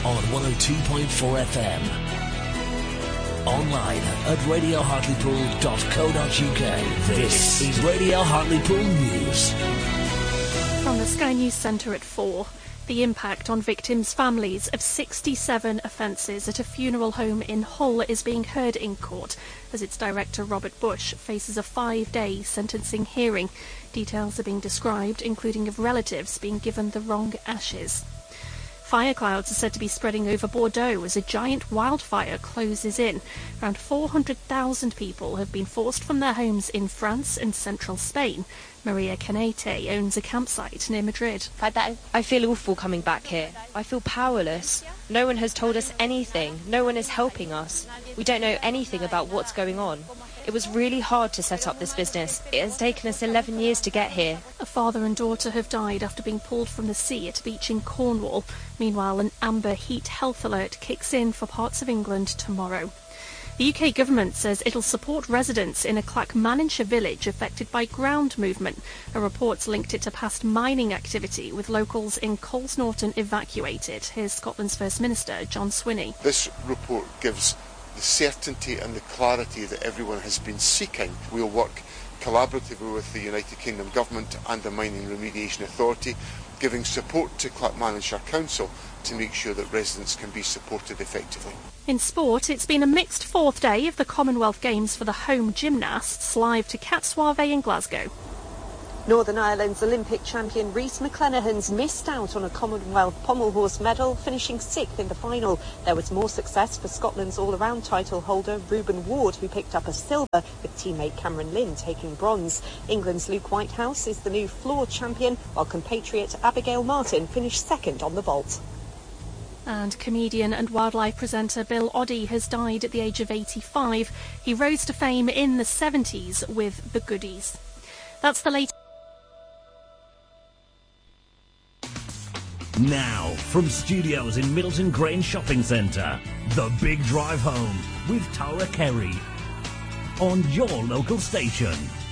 on 102.4 FM. Online at radiohartlepool.co.uk. This is Radio Hartlepool News. From the Sky News Centre at 4, the impact on victims' families of 67 offences at a funeral home in Hull is being heard in court as its director Robert Bush faces a 5-day sentencing hearing. Details are being described, including of relatives being given the wrong ashes. Fire clouds are said to be spreading over Bordeaux as a giant wildfire closes in. Around 400,000 people have been forced from their homes in France and central Spain. Maria Canete owns a campsite near Madrid. I feel awful coming back here. I feel powerless. No one has told us anything. No one is helping us. We don't know anything about what's going on. It was really hard to set up this business. It has taken us 11 years to get here. A father and daughter have died after being pulled from the sea at a beach in Cornwall. Meanwhile, an amber heat health alert kicks in for parts of England tomorrow. The UK government says it'll support residents in a Clackmannanshire village affected by ground movement. A report's linked it to past mining activity, with locals in Colsnorton evacuated. Here's Scotland's First Minister, John Swinney. This report gives the certainty and the clarity that everyone has been seeking. We'll work collaboratively with the United Kingdom Government and the Mining Remediation Authority, giving support to Clackmannanshire Council to make sure that residents can be supported effectively. In sport, it's been a mixed fourth day of the Commonwealth Games for the home gymnasts, live to Cat Soiree in Glasgow. Northern Ireland's Olympic champion Rhys McClenaghan's missed out on a Commonwealth pommel horse medal, finishing 6th in the final. There was more success for Scotland's all-around title holder Reuben Ward, who picked up a silver, with teammate Cameron Lynn taking bronze. England's Luke Whitehouse is the new floor champion, while compatriot Abigail Martin finished 2nd on the vault. And comedian and wildlife presenter Bill Oddie has died at the age of 85. He rose to fame in the 70s with The Goodies. That's the latest. Now, from studios in Middleton Grange Shopping Centre, The Big Drive Home with Tara Kerry on your local station.